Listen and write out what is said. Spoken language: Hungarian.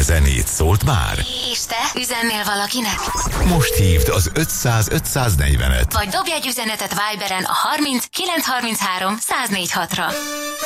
zenét, szólt már? És te üzennél valakinek? Most hívd az 500-540-et. Vagy dobj egy üzenetet Viberen a 30 933 1046-ra.